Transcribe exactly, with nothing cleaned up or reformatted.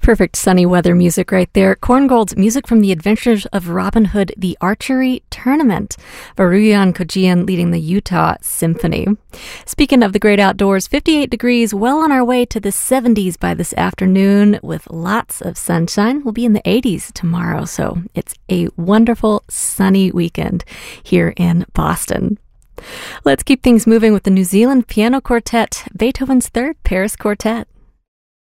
Perfect sunny weather music right there. Korngold's music from The Adventures of Robin Hood, the Archery Tournament. Varuyan Kojian leading the Utah Symphony. Speaking of the great outdoors, fifty-eight degrees, well on our way to the seventies by this afternoon with lots of sunshine. We'll be in the eighties tomorrow, so it's a wonderful sunny weekend here in Boston. Let's keep things moving with the New Zealand Piano Quartet, Beethoven's Third Paris Quartet.